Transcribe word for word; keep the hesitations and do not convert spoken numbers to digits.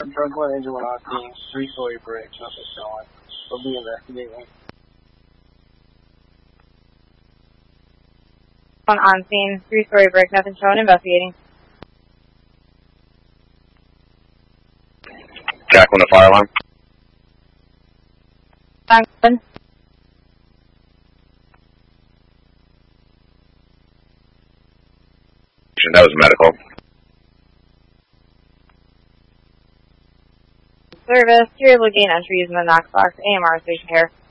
Drug one engine went on scene, three-story bridge, nothing showing. We'll be investigating. On, on scene, three-story brick, nothing shown, investigating. Jack on the fire alarm. Franklin. That was medical. Service, you're able to gain entry using the Knox box, A M R station here.